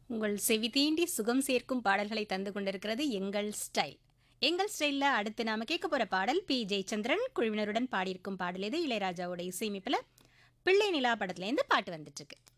உங்கள் செவி தீண்டி சுகம் சேர்க்கும் பாடல்களை தந்து கொண்டிருக்கிறது எங்கள் ஸ்டைல். எங்கள் ஸ்டைல்ல அடுத்து நாம கேட்க போற பாடல் பி ஜெயச்சந்திரன் குழுவினருடன் பாடியிருக்கும் பாடல் இது. இளையராஜாவோட இசையமைப்புல பிள்ளை நிலா படத்துல இருந்து பாட்டு வந்துட்டு இருக்கு.